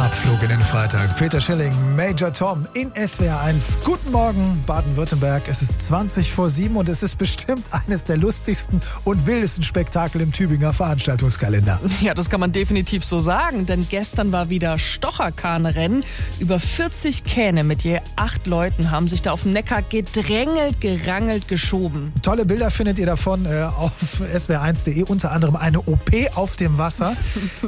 Abflug in den Freitag. Peter Schilling, Major Tom in SWR 1. Guten Morgen, Baden-Württemberg. Es ist 7:20 und es ist bestimmt eines der lustigsten und wildesten Spektakel im Tübinger Veranstaltungskalender. Ja, das kann man definitiv so sagen, denn gestern war wieder Stocherkahnrennen. Über 40 Kähne mit je 8 Leuten haben sich da auf dem Neckar gedrängelt, gerangelt, geschoben. Tolle Bilder findet ihr davon auf swr1.de, unter anderem eine OP auf dem Wasser.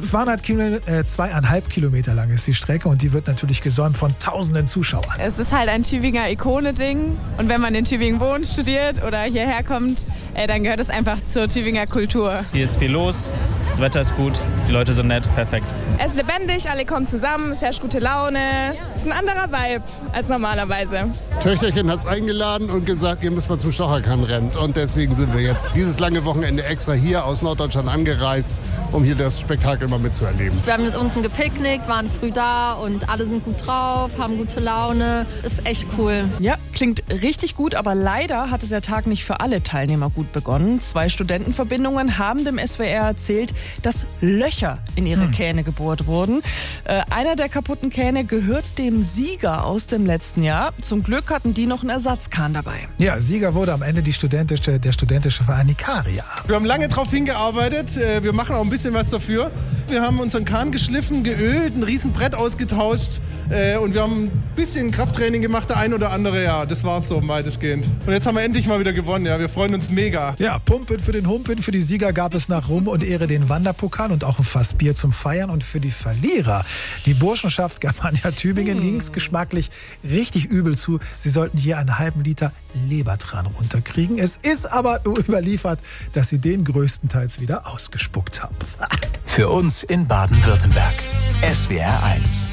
2,5 Kilometer lang ist die Strecke und die wird natürlich gesäumt von tausenden Zuschauern. Es ist halt ein Tübinger Ikone-Ding und wenn man in Tübingen wohnt, studiert oder hierher kommt, dann gehört es einfach zur Tübinger Kultur. Hier ist viel los, das Wetter ist gut, die Leute sind nett, perfekt. Es ist lebendig, alle kommen zusammen, es herrscht gute Laune. Es ist ein anderer Vibe als normalerweise. Töchterchen hat es eingeladen und gesagt, ihr müsst mal zum Stocherkahnrennen. Und deswegen sind wir jetzt dieses lange Wochenende extra hier aus Norddeutschland angereist, um hier das Spektakel mal mitzuerleben. Wir haben mit unten gepicknickt, waren früh da und alle sind gut drauf, haben gute Laune. Ist echt cool. Ja, klingt richtig gut, aber leider hatte der Tag nicht für alle Teilnehmer gut begonnen. 2 Studentenverbindungen haben dem SWR erzählt, dass Löcher in ihre Kähne gebohrt wurden. Einer der kaputten Kähne gehört dem Sieger aus dem letzten Jahr. Zum Glück hatten die noch einen Ersatzkahn dabei. Ja, Sieger wurde am Ende der studentische Verein Ikaria. Wir haben lange darauf hingearbeitet, wir machen auch ein bisschen was dafür. Wir haben unseren Kahn geschliffen, geölt, ein riesen Brett ausgetauscht und wir haben ein bisschen Krafttraining gemacht, der ein oder andere, ja, das war's so weitestgehend. Und jetzt haben wir endlich mal wieder gewonnen, ja, wir freuen uns mega. Ja, Pumpen für den Humpen, für die Sieger gab es nach Ruhm und Ehre den Wanderpokal und auch ein Fass Bier zum Feiern und für die Verlierer, die Burschenschaft Germania Tübingen, ging es geschmacklich richtig übel zu. Sie sollten hier einen halben Liter Lebertran runterkriegen. Es ist aber überliefert, dass sie den größtenteils wieder ausgespuckt haben. Für uns in Baden-Württemberg. SWR 1.